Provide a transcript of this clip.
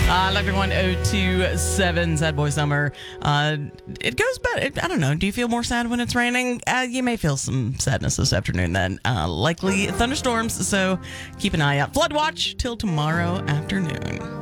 Electric 1027, Sad Boy Summer. It goes better. I don't know. Do you feel more sad when it's raining? You may feel some sadness this afternoon then. Likely thunderstorms, so keep an eye out. Flood watch till tomorrow afternoon.